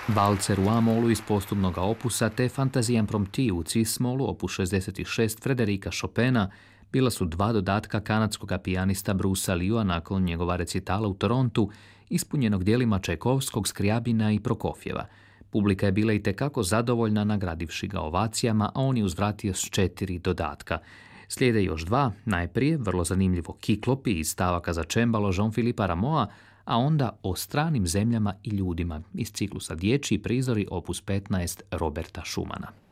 Valcer u A-molu iz posthumnog opusa te Fantazija impromptu u Cis-molu opus 66 Frederika Chopina bila su dva dodatka kanadskog pijanista Brucea Liua nakon njegova recitala u Torontu, ispunjenog dijelima Čajkovskog, Skrijabina i Prokofjeva. Publika je bila itekako zadovoljna, nagradivši ga ovacijama, a on je uzvratio s 4 dodatka. Slijede još dva, najprije vrlo zanimljivo Kiklopi iz stavaka za čembalo Jean-Philippe Rameau, a onda O stranim zemljama i ljudima iz ciklusa Dječji prizori opus 15 Roberta Schumana.